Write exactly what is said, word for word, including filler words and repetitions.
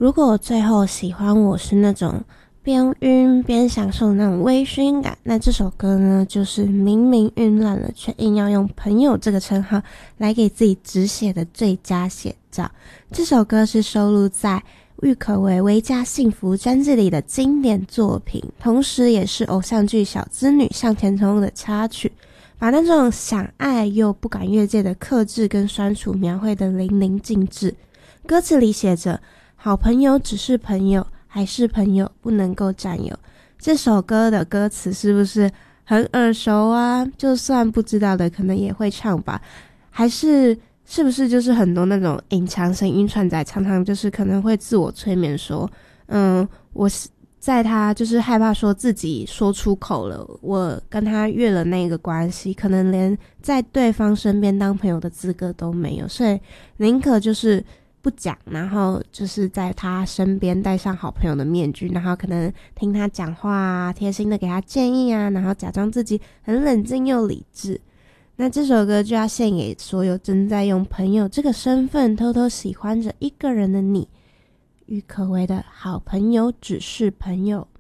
如果最后喜欢我是那种边晕边享受那种微醺感，那这首歌呢就是明明晕烂了却硬要用朋友这个称号来给自己止血的最佳写照。这首歌是收录在郁可唯《维家幸福》专辑里的经典作品，同时也是偶像剧小资女向前冲的插曲，把那种想爱又不敢越界的克制跟酸楚描绘得淋漓尽致。歌词里写着好朋友只是朋友，还是朋友不能够占有。这首歌的歌词是不是很耳熟啊？就算不知道的可能也会唱吧。还是是不是就是很多那种隐藏声音串仔常常就是可能会自我催眠说，嗯，我在他就是害怕说自己说出口了，我跟他越了那个关系，可能连在对方身边当朋友的资格都没有，所以宁可就是不讲，然后就是在他身边戴上好朋友的面具，然后可能听他讲话啊，贴心的给他建议啊，然后假装自己很冷静又理智。那这首歌就要献给所有正在用朋友这个身份偷偷喜欢着一个人的你。郁可唯的好朋友只是朋友。